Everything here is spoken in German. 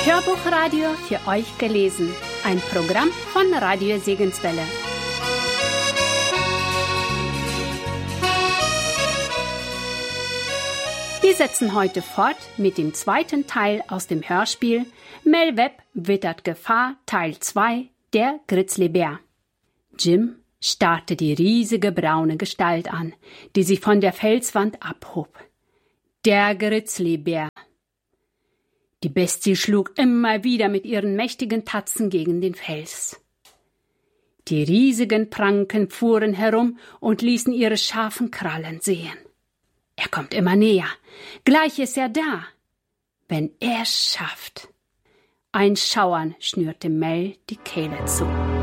Hörbuchradio für euch gelesen. Ein Programm von Radio Segenswelle. Wir setzen heute fort mit dem zweiten Teil aus dem Hörspiel Mel Webb wittert Gefahr, Teil 2, der Grizzlybär. Jim starrte die riesige braune Gestalt an, die sich von der Felswand abhob. Der Grizzlybär. Die Bestie schlug immer wieder mit ihren mächtigen Tatzen gegen den Fels. Die riesigen Pranken fuhren herum und ließen ihre scharfen Krallen sehen. Er kommt immer näher. Gleich ist er da. Wenn er es schafft. Ein Schauern schnürte Mel die Kehle zu.